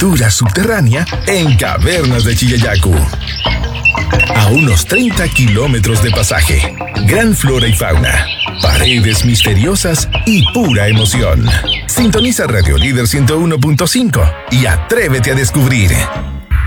aventura subterránea en Cavernas de Chillayacu. A unos 30 kilómetros de pasaje, gran flora y fauna, paredes misteriosas y pura emoción. Sintoniza Radio Líder 101.5 y atrévete a descubrir.